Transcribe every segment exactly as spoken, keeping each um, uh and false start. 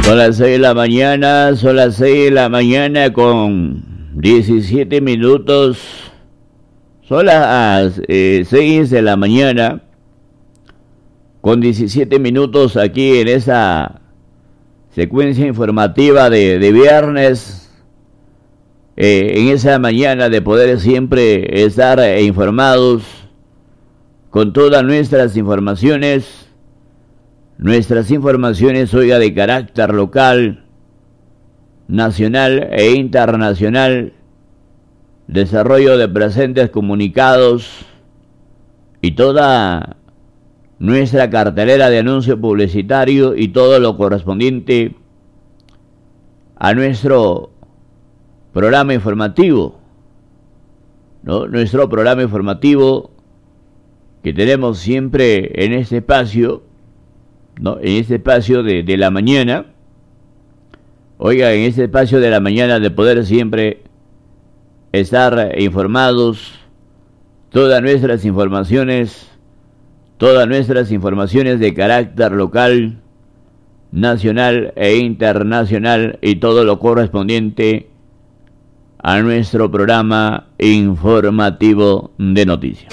Son las seis de la mañana, son las seis de la mañana con diecisiete minutos. Son las eh, seis de la mañana con diecisiete minutos aquí en esa secuencia informativa de, de viernes. Eh, en esa mañana de poder siempre estar eh, informados con todas nuestras informaciones. Nuestras informaciones, oiga, de carácter local, nacional e internacional, desarrollo de presentes comunicados y toda nuestra cartelera de anuncio publicitario y todo lo correspondiente a nuestro programa informativo, ¿no? Nuestro programa informativo que tenemos siempre en este espacio, ¿no? En este espacio de, de la mañana, oiga, en este espacio de la mañana de poder siempre estar informados, todas nuestras informaciones, todas nuestras informaciones de carácter local, nacional e internacional y todo lo correspondiente a nuestro programa informativo de noticias.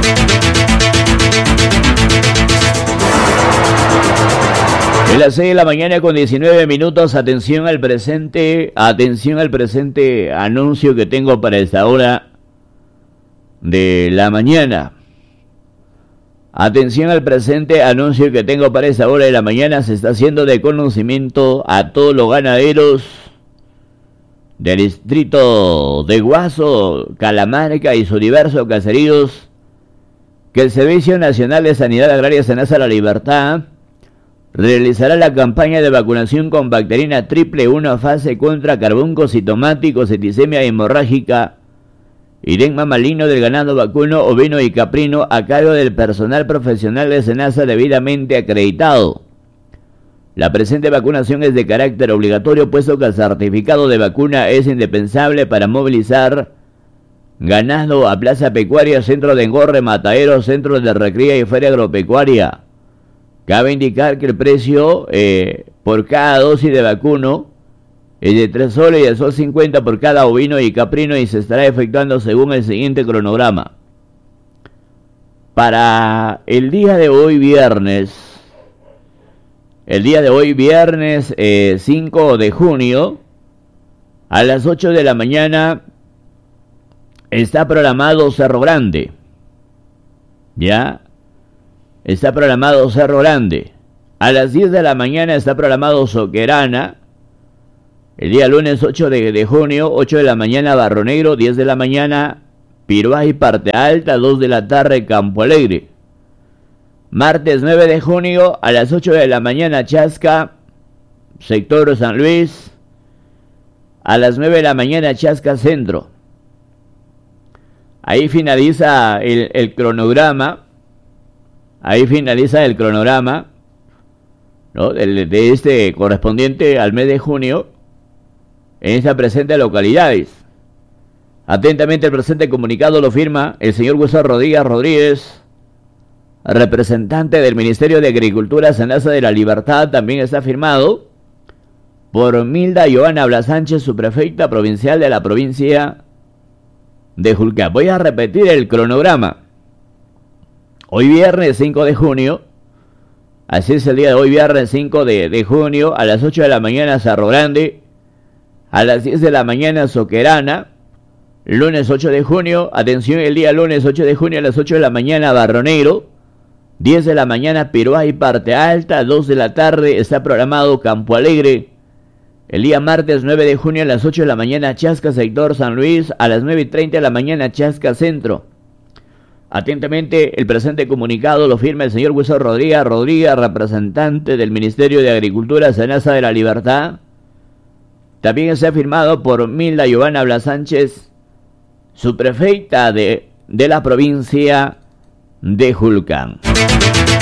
En las seis de la mañana con diecinueve minutos, atención al presente, atención al presente anuncio que tengo para esta hora de la mañana. Atención al presente anuncio que tengo para esta hora de la mañana. Se está haciendo de conocimiento a todos los ganaderos del distrito de Guaso, Calamarca y sus diversos caseríos que el Servicio Nacional de Sanidad Agraria Senasa La Libertad realizará la campaña de vacunación con bacterina triple uno fase contra carbuncos citomáticos, septicemia hemorrágica y dengue maligno del ganado vacuno, ovino y caprino a cargo del personal profesional de Senasa debidamente acreditado. La presente vacunación es de carácter obligatorio, puesto que el certificado de vacuna es indispensable para movilizar ganado a plaza pecuaria, centro de engorre, matadero, centro de recría y feria agropecuaria. Cabe indicar que el precio eh, por cada dosis de vacuno es de tres soles y el sol cincuenta por cada ovino y caprino y se estará efectuando según el siguiente cronograma. Para el día de hoy viernes, el día de hoy viernes eh, cinco de junio, a las ocho de la mañana está programado Cerro Grande, ¿ya? Está programado Cerro Grande. A las diez de la mañana está programado Soquerana. El día lunes ocho de junio, ocho de la mañana Barro Negro, diez de la mañana Piruá y Parte Alta, dos de la tarde Campo Alegre. Martes nueve de junio a las ocho de la mañana Chasca, sector San Luis. A las nueve de la mañana Chasca Centro. Ahí finaliza el, el cronograma. Ahí finaliza el cronograma, ¿no? de, de este correspondiente al mes de junio en estas presentes localidades. Atentamente el presente comunicado lo firma el señor Gustavo Rodríguez Rodríguez, representante del Ministerio de Agricultura Senasa de la Libertad. También está firmado por Milda Joana Blas Sánchez, subprefecta provincial de la provincia de Julcán. Voy a repetir el cronograma. Hoy viernes cinco de junio, así es el día de hoy viernes cinco de, de junio, a las ocho de la mañana Cerro Grande, a las diez de la mañana Soquerana, lunes ocho de junio, atención el día lunes ocho de junio a las ocho de la mañana Barro Negro, diez de la mañana Piruá y Parte Alta, dos de la tarde está programado Campo Alegre, el día martes nueve de junio a las ocho de la mañana Chasca sector San Luis, a las nueve y treinta de la mañana Chasca Centro. Atentamente, el presente comunicado lo firma el señor Gustavo Rodríguez Rodríguez, representante del Ministerio de Agricultura Senasa de la Libertad. También está firmado por Milda Joana Blas Sánchez, subprefecta de, de la provincia de Julcán.